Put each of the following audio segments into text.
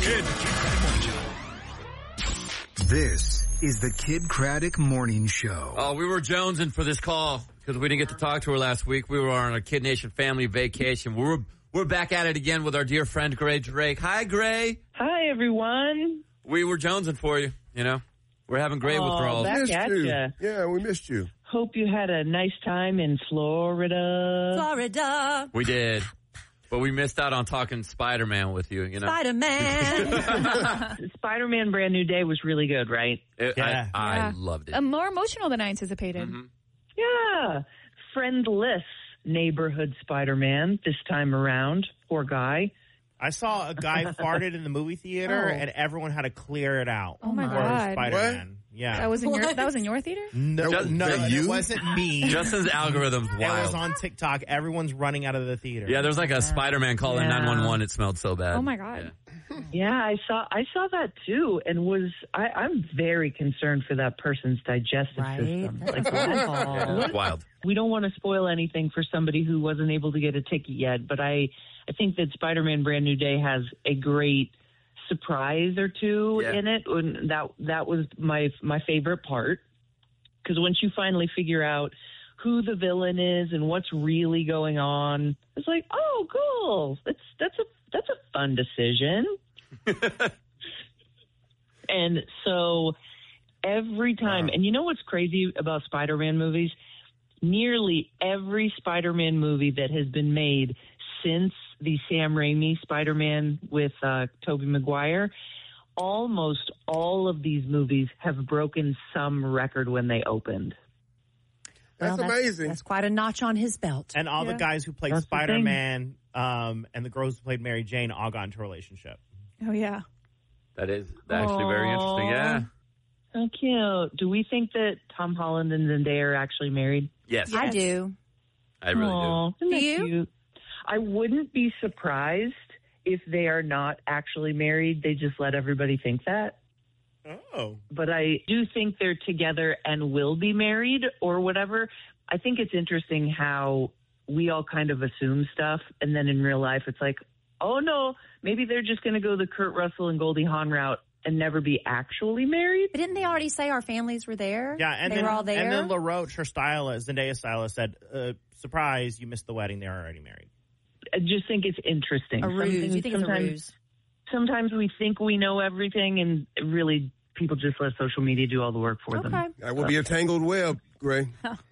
Kid Craddock Morning Show. This is the Kid Craddock Morning Show. Oh, we were jonesing for this call because we didn't get to talk to her last week. We were on a Kid Nation family vacation. We're back at it again with our dear friend Gray Drake. Hi, Gray. Hi, everyone. We were jonesing for you, you know. We're having Gray withdrawals. Back at ya. Yeah, we missed you. Hope you had a nice time in Florida. Florida. We did. But we missed out on talking Spider-Man with you, you know. Spider-Man. Spider-Man Brand New Day was really good, right? I loved it. More emotional than I anticipated. Mm-hmm. Yeah. Friendless neighborhood Spider-Man this time around. Poor guy. I saw a guy farted in the movie theater, and everyone had to clear it out. Oh, my for God. Spider-Man. Yeah. That was in your theater? No, it wasn't me. Justin's algorithm's It wild. was on TikTok. Everyone's running out of the theater. Yeah, there's like a Spider-Man calling 911. It smelled so bad. Oh, my God. Yeah, I saw that too, and I'm very concerned for that person's digestive system. Like, It's wild. We don't want to spoil anything for somebody who wasn't able to get a ticket yet, but I think that Spider-Man Brand New Day has a great surprise or two in it, and that was my favorite part, because once you finally figure out who the villain is and what's really going on, it's like, oh, cool. That's a fun decision. And so every time, and you know what's crazy about Spider-Man movies? Nearly every Spider-Man movie that has been made since the Sam Raimi Spider-Man with Tobey Maguire, almost all of these movies have broken some record when they opened. That's amazing. That's quite a notch on his belt. And all the guys who played Spider-Man and the girls who played Mary Jane all got into a relationship. Oh, yeah. That is actually very interesting, yeah. So cute. Do we think that Tom Holland and Zendaya are actually married? Yes. I do. I really do. Isn't that you? cute? I wouldn't be surprised if they are not actually married. They just let everybody think that. Oh. But I do think they're together and will be married or whatever. I think it's interesting how we all kind of assume stuff, and then in real life it's like, oh no, maybe they're just going to go the Kurt Russell and Goldie Hawn route and never be actually married. But didn't they already say our families were there? Yeah, and they then, were all there. And then LaRoche, her stylist, Zendaya's stylist, said, surprise, you missed the wedding. They're already married. I just think it's interesting. A ruse. You think it's a ruse? Sometimes we think we know everything, and really people just let social media do all the work for them. That will be a tangled web, Gray.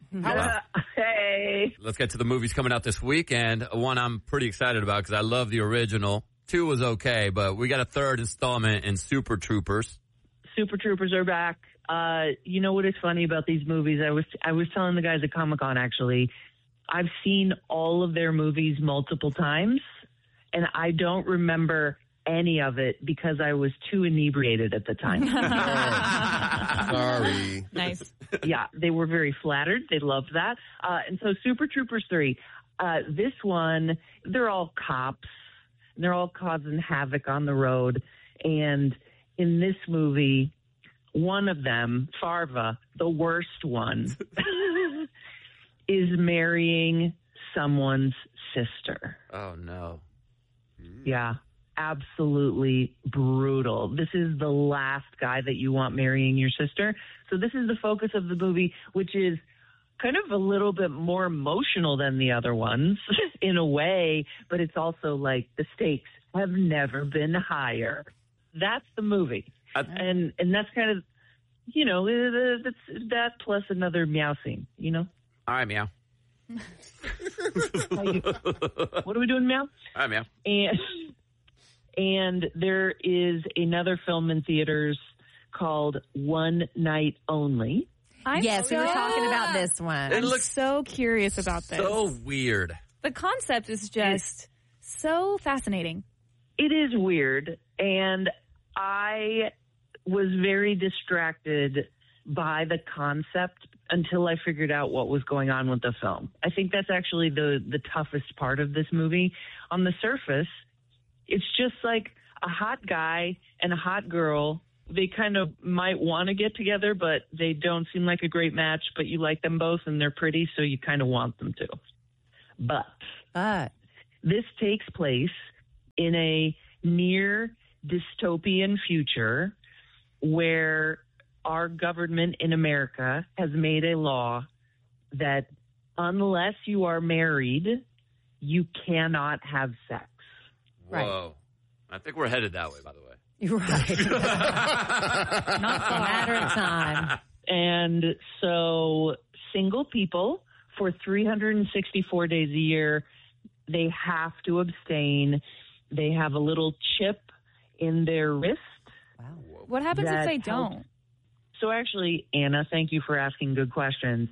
Hey. Let's get to the movies coming out this week, and one I'm pretty excited about because I love the original. 2 was okay, but we got a third installment in Super Troopers. Super Troopers are back. You know what is funny about these movies? I was telling the guys at Comic-Con, actually, I've seen all of their movies multiple times, and I don't remember any of it because I was too inebriated at the time. Sorry. Nice. Yeah, they were very flattered. They loved that. And so Super Troopers 3, this one, they're all cops. And they're all causing havoc on the road. And in this movie, one of them, Farva, the worst one, is marrying someone's sister. Oh, no. Yeah, absolutely brutal. This is the last guy that you want marrying your sister. So this is the focus of the movie, which is kind of a little bit more emotional than the other ones in a way, but it's also like the stakes have never been higher. That's the movie. And that's kind of, you know, that's that plus another meow scene, you know? All right, meow. What are we doing, meow? All right, meow. And there is another film in theaters called One Night Only. Yes, we were talking about this one. I'm so curious about this. So weird. The concept is just so fascinating. It is weird, and I was very distracted by the concept until I figured out what was going on with the film. I think that's actually the toughest part of this movie. On the surface, it's just like a hot guy and a hot girl. They kind of might want to get together, but they don't seem like a great match, but you like them both and they're pretty, so you kind of want them to. But this takes place in a near dystopian future where our government in America has made a law that unless you are married, you cannot have sex. Whoa. I think we're headed that way, by the way. You're right. Not a matter of time. And so single people for 364 days a year, they have to abstain. They have a little chip in their wrist. Wow. What happens if they don't? So actually, Anna, thank you for asking good questions.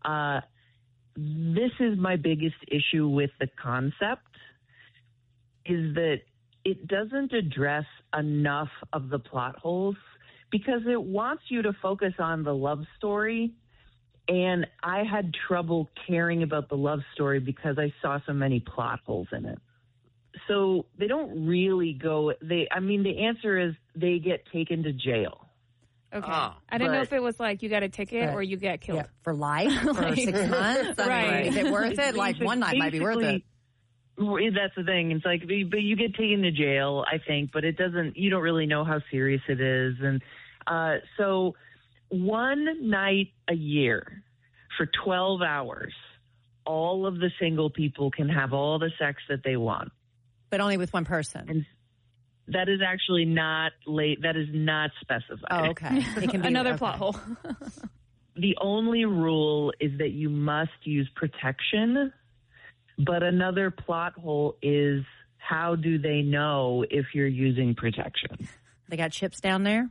This is my biggest issue with the concept, is that it doesn't address enough of the plot holes because it wants you to focus on the love story. And I had trouble caring about the love story because I saw so many plot holes in it. So they don't really go, the answer is they get taken to jail. Okay. I didn't know if it was like you got a ticket or you get killed. Yeah, for life, for 6 months. Right. Is it worth it? Like one night might be worth it. That's the thing. It's like, but you get taken to jail, I think, but you don't really know how serious it is. And so one night a year for 12 hours, all of the single people can have all the sex that they want. But only with one person. And that is actually not that is not specified. Oh, okay. It can be another plot hole. The only rule is that you must use protection. But another plot hole is, how do they know if you're using protection? They got chips down there?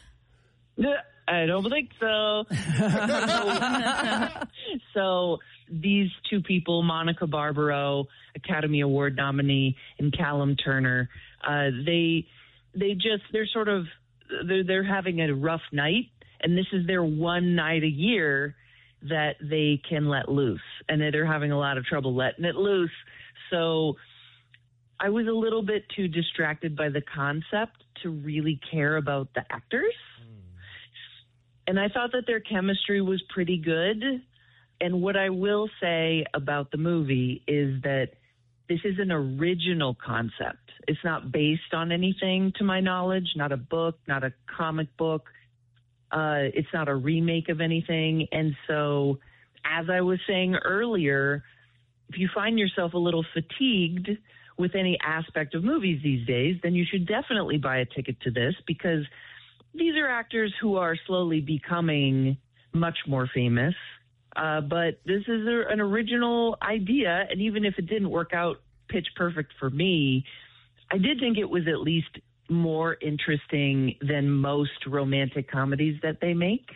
I don't think so. So these two people, Monica Barbaro, Academy Award nominee, and Callum Turner, they're having a rough night, and this is their one night a year that they can let loose, and they're having a lot of trouble letting it loose. So I was a little bit too distracted by the concept to really care about the actors. And I thought that their chemistry was pretty good. And what I will say about the movie is that this is an original concept. It's not based on anything, to my knowledge, not a book, not a comic book. It's not a remake of anything. And so, as I was saying earlier, if you find yourself a little fatigued with any aspect of movies these days, then you should definitely buy a ticket to this, because these are actors who are slowly becoming much more famous. But this is an original idea. And even if it didn't work out pitch perfect for me, I did think it was at least more interesting than most romantic comedies that they make.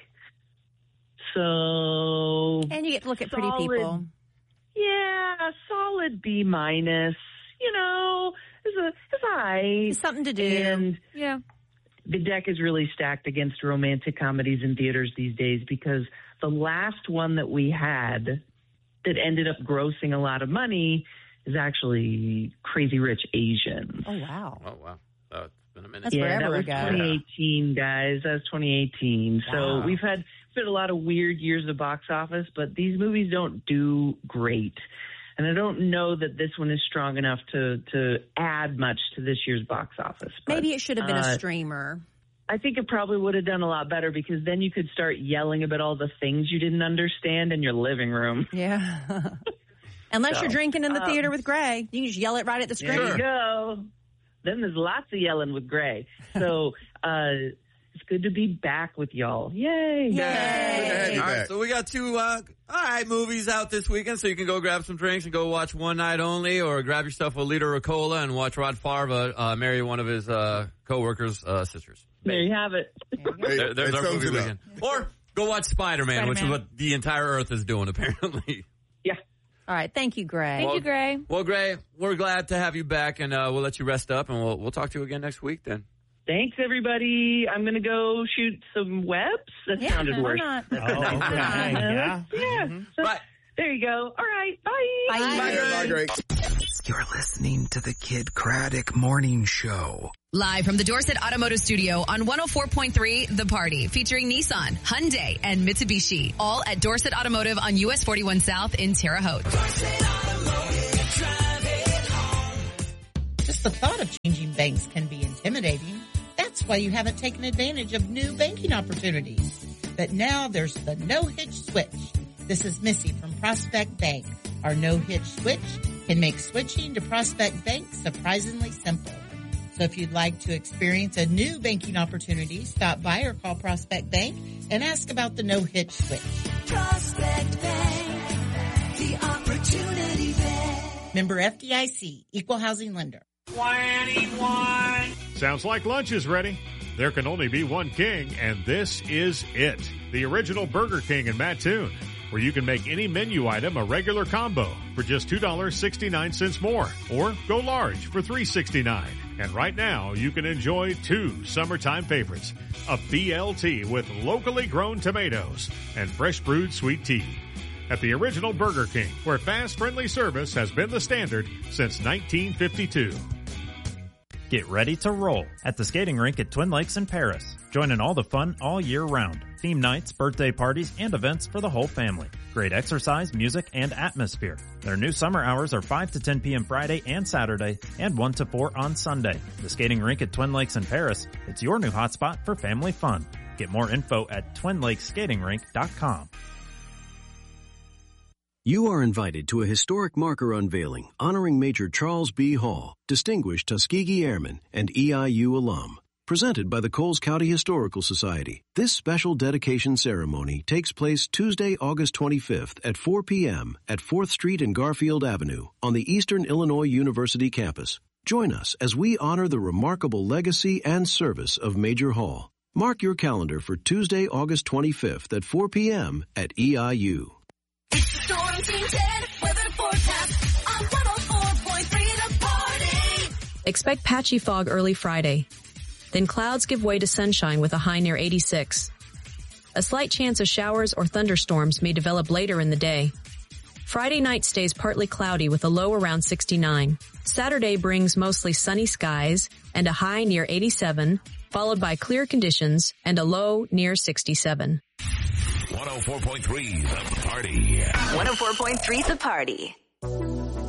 So, and you get to look at pretty people. Yeah, solid B-. You know, it's It's something to do. And yeah, the deck is really stacked against romantic comedies in theaters these days, because the last one that we had that ended up grossing a lot of money is actually Crazy Rich Asians. Oh, wow. Oh, wow. It's been a minute. That's forever ago. That was 2018, guys. That was 2018. Wow. So we've had a lot of weird years of box office, but these movies don't do great. And I don't know that this one is strong enough to add much to this year's box office. But, maybe it should have been a streamer. I think it probably would have done a lot better, because then you could start yelling about all the things you didn't understand in your living room. Yeah. Unless you're drinking in the theater with Gray. You can just yell it right at the screen. There you go. Then there's lots of yelling with Gray. So it's good to be back with y'all. Yay. Yay. All right, so we got two movies out this weekend, so you can go grab some drinks and go watch One Night Only, or grab yourself a liter of cola and watch Rod Farva marry one of his co-workers' sisters. There you have it. There's our movie weekend. Or go watch Spider-Man, which is what the entire Earth is doing, apparently. Yeah. All right. Thank you, Gray. Thank you, Gray. Well, Gray, we're glad to have you back, and we'll let you rest up, and we'll talk to you again next week then. Thanks, everybody. I'm going to go shoot some webs. That sounded why worse. not? Oh, okay. Yeah. Yeah. Mm-hmm. Right. There you go. All right. Bye. Bye, Greg. You're listening to the Kid Craddock Morning Show. Live from the Dorset Automotive Studio on 104.3 The Party, featuring Nissan, Hyundai, and Mitsubishi. All at Dorset Automotive on US 41 South in Terre Haute. Just the thought of changing banks can be intimidating. why you haven't taken advantage of new banking opportunities. But now there's the no-hitch switch. This is Missy from Prospect Bank. Our no-hitch switch can make switching to Prospect Bank surprisingly simple. So if you'd like to experience a new banking opportunity, stop by or call Prospect Bank and ask about the no-hitch switch. Prospect Bank, the opportunity bank. Member FDIC, Equal Housing Lender. 21. Sounds like lunch is ready. There can only be one king, and this is it. The original Burger King in Mattoon, where you can make any menu item a regular combo for just $2.69 more, or go large for $3.69. And right now, you can enjoy 2 summertime favorites, a BLT with locally grown tomatoes and fresh brewed sweet tea. At the original Burger King, where fast, friendly service has been the standard since 1952. Get ready to roll at the skating rink at Twin Lakes in Paris. Join in all the fun all year round. Theme nights, birthday parties, and events for the whole family. Great exercise, music, and atmosphere. Their new summer hours are 5 to 10 p.m. Friday and Saturday, and 1 to 4 on Sunday. The skating rink at Twin Lakes in Paris, it's your new hotspot for family fun. Get more info at twinlakeskatingrink.com. You are invited to a historic marker unveiling honoring Major Charles B. Hall, distinguished Tuskegee Airman and EIU alum. Presented by the Coles County Historical Society, this special dedication ceremony takes place Tuesday, August 25th at 4 p.m. at 4th Street and Garfield Avenue on the Eastern Illinois University campus. Join us as we honor the remarkable legacy and service of Major Hall. Mark your calendar for Tuesday, August 25th at 4 p.m. at EIU. Storm Team 10 weather forecast on 104.3 The Party. Expect patchy fog early Friday. Then clouds give way to sunshine with a high near 86. A slight chance of showers or thunderstorms may develop later in the day. Friday night stays partly cloudy with a low around 69. Saturday brings mostly sunny skies and a high near 87, followed by clear conditions and a low near 67. 104.3 The Party. 104.3 The Party.